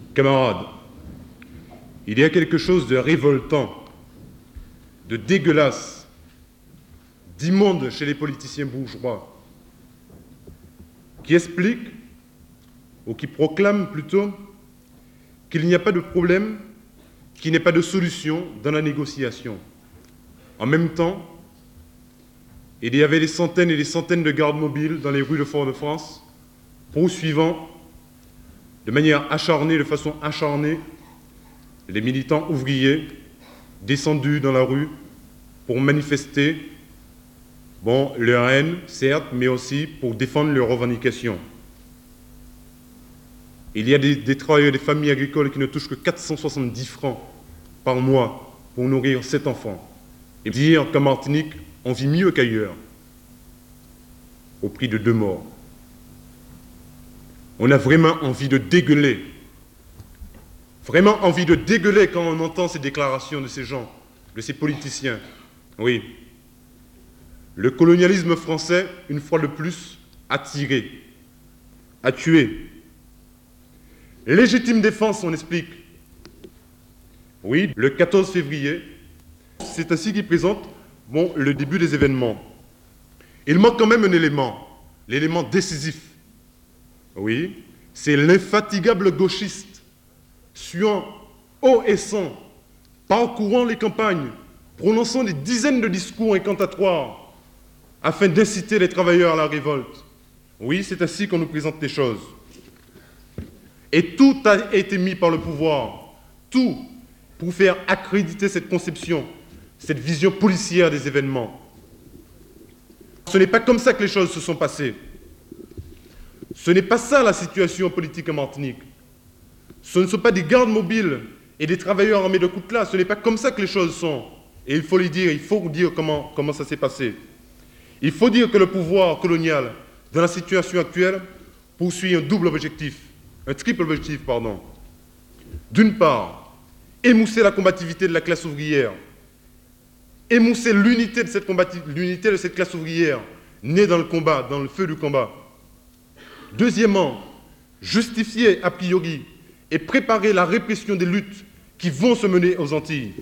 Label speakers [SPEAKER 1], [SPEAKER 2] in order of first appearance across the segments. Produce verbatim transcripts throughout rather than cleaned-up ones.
[SPEAKER 1] Camarades, il y a quelque chose de révoltant, de dégueulasse, d'immonde chez les politiciens bourgeois, qui explique, ou qui proclame plutôt, qu'il n'y a pas de problème, qu'il n'y a pas de solution dans la négociation. En même temps, il y avait des centaines et des centaines de gardes mobiles dans les rues de Fort-de-France, poursuivant de manière acharnée, de façon acharnée, les militants ouvriers descendus dans la rue pour manifester, bon, leur haine, certes, mais aussi pour défendre leurs revendications. Il y a des, des travailleurs, des familles agricoles qui ne touchent que quatre cent soixante-dix francs par mois pour nourrir sept enfants. Et dire qu'en Martinique, on vit mieux qu'ailleurs, au prix de deux morts. On a vraiment envie de dégueuler, vraiment envie de dégueuler quand on entend ces déclarations de ces gens, de ces politiciens. Oui, le colonialisme français, une fois de plus, a tiré, a tué. Légitime défense, on explique. Oui, le quatorze février, c'est ainsi qu'il présente bon, le début des événements. Il manque quand même un élément, l'élément décisif. Oui, c'est l'infatigable gauchiste, suant haut et sang, parcourant les campagnes, prononçant des dizaines de discours incantatoires afin d'inciter les travailleurs à la révolte. Oui, c'est ainsi qu'on nous présente les choses. Et tout a été mis par le pouvoir, tout pour faire accréditer cette conception, cette vision policière des événements. Ce n'est pas comme ça que les choses se sont passées. Ce n'est pas ça la situation politique en Martinique. Ce ne sont pas des gardes mobiles et des travailleurs armés de coutelas. Ce n'est pas comme ça que les choses sont. Et il faut le dire, il faut dire comment, comment ça s'est passé. Il faut dire que le pouvoir colonial, dans la situation actuelle, poursuit un double objectif, un triple objectif, pardon. D'une part, émousser la combativité de la classe ouvrière, émousser l'unité de cette l'unité de cette classe ouvrière, née dans le combat, dans le feu du combat. Deuxièmement, justifier a priori et préparer la répression des luttes qui vont se mener aux Antilles.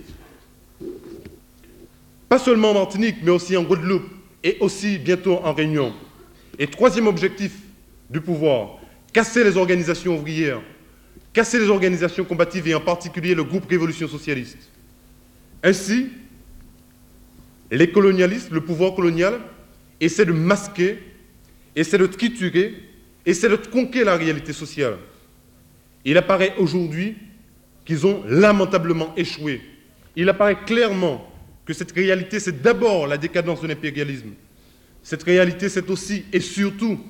[SPEAKER 1] Pas seulement en Martinique, mais aussi en Guadeloupe et aussi bientôt en Réunion. Et troisième objectif du pouvoir, casser les organisations ouvrières, casser les organisations combatives et en particulier le groupe Révolution socialiste. Ainsi, les colonialistes, le pouvoir colonial, essaient de masquer, essaient de triturer, essaient de tronquer la réalité sociale. Il apparaît aujourd'hui qu'ils ont lamentablement échoué. Il apparaît clairement que cette réalité, c'est d'abord la décadence de l'impérialisme. Cette réalité, c'est aussi et surtout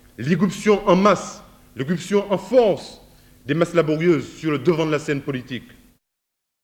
[SPEAKER 1] l'irruption en masse, l'irruption en force des masses laborieuses sur le devant de la scène politique.